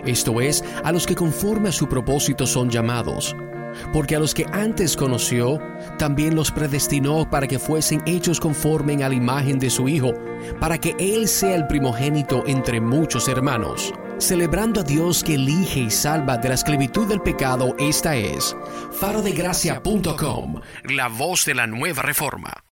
esto es, a los que conforme a su propósito son llamados. Porque a los que antes conoció, también los predestinó para que fuesen hechos conforme a la imagen de su Hijo, para que Él sea el primogénito entre muchos hermanos. Celebrando a Dios que elige y salva de la esclavitud del pecado, esta es farodegracia.com, la voz de la nueva reforma.